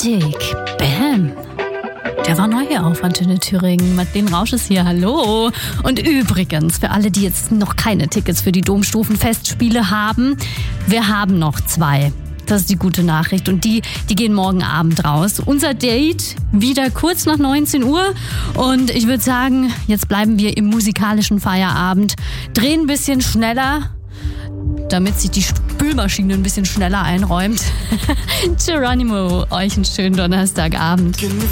Romantik. Bam. Der war neu hier auf Antenne Thüringen. Madeleine Rausch ist hier, hallo. Und übrigens, für alle, die jetzt noch keine Tickets für die Domstufenfestspiele haben, wir haben noch 2. Das ist die gute Nachricht. Und die gehen morgen Abend raus. Unser Date wieder kurz nach 19 Uhr. Und ich würde sagen, jetzt bleiben wir im musikalischen Feierabend. Drehen ein bisschen schneller, damit sich die Spülmaschine ein bisschen schneller einräumt. Geronimo, euch einen schönen Donnerstagabend.